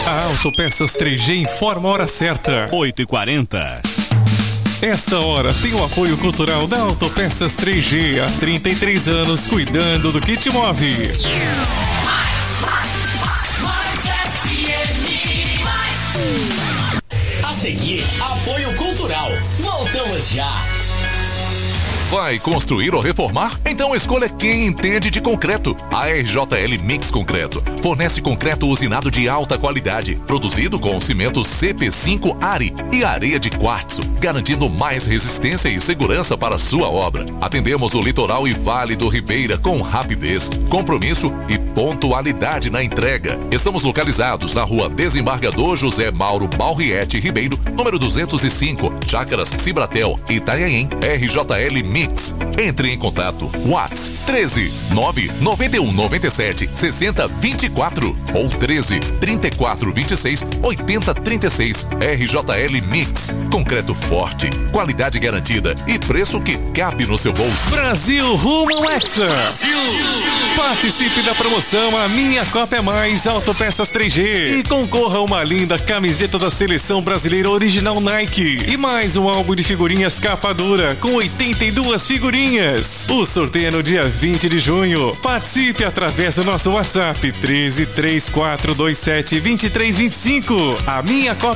A Autopeças 3G informa a hora certa. 8h40. Esta hora tem o apoio cultural da Autopeças 3G. Há 33 anos cuidando do que te move. A seguir, apoio cultural. Voltamos já. Vai construir ou reformar? Então escolha quem entende de concreto. A RJL Mix Concreto fornece concreto usinado de alta qualidade, produzido com cimento CP5 ARI e areia de quartzo, garantindo mais resistência e segurança para sua obra. Atendemos o litoral e Vale do Ribeira com rapidez, compromisso e pontualidade na entrega. Estamos localizados na Rua Desembargador José Mauro Balriete Ribeiro, número 205, Chácaras Cibratel, Itanhaém, RJL Mix. Entre em contato. WhatsApp 13 991 97 60 24 ou 13 34 26 80 36. RJL Mix. Concreto forte, qualidade garantida e preço que cabe no seu bolso. Brasil rumo ao Hexa. Participe da promoção A Minha Copa é Mais Autopeças 3G e concorra a uma linda camiseta da Seleção Brasileira original Nike e mais um álbum de figurinhas capa dura com 82 figurinhas. O sorteio é no dia 20 de junho. Participe através do nosso WhatsApp 13 3427 2325. A Minha Copa